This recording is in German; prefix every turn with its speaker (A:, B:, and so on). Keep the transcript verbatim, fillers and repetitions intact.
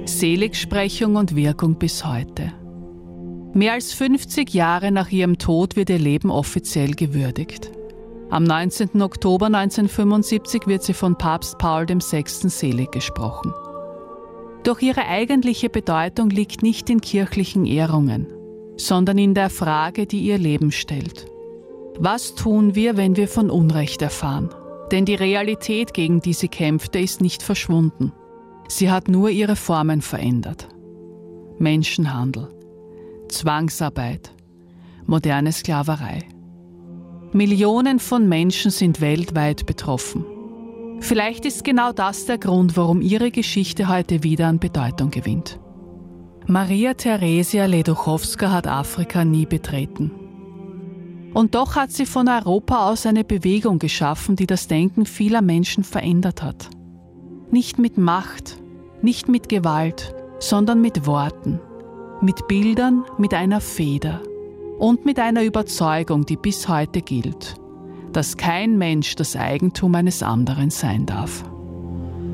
A: Seligsprechung und Wirkung bis heute. Mehr als fünfzig Jahre nach ihrem Tod wird ihr Leben offiziell gewürdigt. Am neunzehnten Oktober neunzehnhundertfünfundsiebzig wird sie von Papst Paul der Sechste selig gesprochen. Doch ihre eigentliche Bedeutung liegt nicht in kirchlichen Ehrungen, sondern in der Frage, die ihr Leben stellt. Was tun wir, wenn wir von Unrecht erfahren? Denn die Realität, gegen die sie kämpfte, ist nicht verschwunden. Sie hat nur ihre Formen verändert. Menschenhandel, Zwangsarbeit, moderne Sklaverei. Millionen von Menschen sind weltweit betroffen. Vielleicht ist genau das der Grund, warum ihre Geschichte heute wieder an Bedeutung gewinnt. Maria Theresia Leduchowska hat Afrika nie betreten. Und doch hat sie von Europa aus eine Bewegung geschaffen, die das Denken vieler Menschen verändert hat. Nicht mit Macht, nicht mit Gewalt, sondern mit Worten, mit Bildern, mit einer Feder und mit einer Überzeugung, die bis heute gilt, dass kein Mensch das Eigentum eines anderen sein darf.